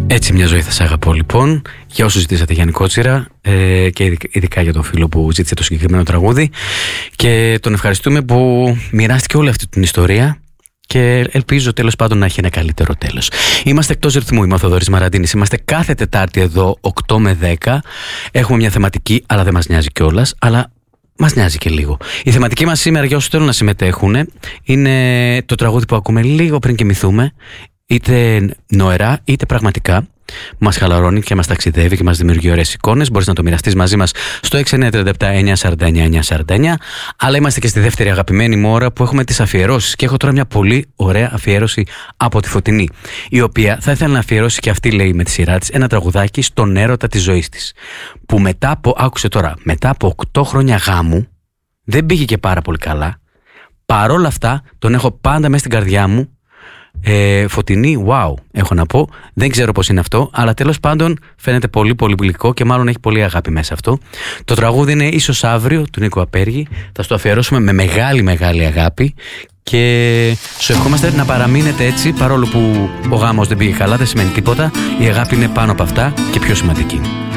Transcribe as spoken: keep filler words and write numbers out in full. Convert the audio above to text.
Έτσι μια ζωή θα σ' αγαπώ, λοιπόν, για όσους ζητήσατε Γιάννη Κότσιρα, ε, και ειδικά για τον φίλο που ζήτησε το συγκεκριμένο τραγούδι, και τον ευχαριστούμε που μοιράστηκε όλη αυτή την ιστορία και ελπίζω τέλος πάντων να έχει ένα καλύτερο τέλος. Είμαστε εκτός ρυθμού, είμαι ο Θοδωρής Μαραντίνης. Είμαστε κάθε Τετάρτη εδώ οκτώ με δέκα. Έχουμε μια θεματική, αλλά δεν μας νοιάζει κιόλας, αλλά μας νοιάζει και λίγο. Η θεματική μας σήμερα, για όσους θέλουν να συμμετέχουν, είναι το τραγούδι που ακούμε λίγο πριν κοιμηθούμε, είτε νοερά είτε πραγματικά. Μας χαλαρώνει και μας ταξιδεύει και μας δημιουργεί ωραίες εικόνες. Μπορείς να το μοιραστείς μαζί μας στο έξι εννιά τρία επτά εννιά τέσσερα εννιά εννιά τέσσερα εννιά. Αλλά είμαστε και στη δεύτερη αγαπημένη μου ώρα που έχουμε τις αφιερώσεις. Και έχω τώρα μια πολύ ωραία αφιέρωση από τη Φωτεινή, η οποία θα ήθελα να αφιερώσει και αυτή, λέει, με τη σειρά της, ένα τραγουδάκι στον έρωτα της ζωής της. Που μετά από, άκουσε τώρα, μετά από οκτώ χρόνια γάμου, δεν πήγε και πάρα πολύ καλά. Παρόλα αυτά, τον έχω πάντα μέσα στην καρδιά μου. Ε, Φωτεινή, wow, έχω να πω. Δεν ξέρω πώς είναι αυτό, αλλά τέλος πάντων φαίνεται πολύ πολύ γλυκό και μάλλον έχει πολύ αγάπη μέσα αυτό. Το τραγούδι είναι Ίσως Αύριο του Νίκου Απέργη. Θα στο αφιερώσουμε με μεγάλη μεγάλη αγάπη και σου ευχόμαστε να παραμείνετε έτσι, παρόλο που ο γάμος δεν πήγε καλά, δεν σημαίνει τίποτα. Η αγάπη είναι πάνω από αυτά και πιο σημαντική.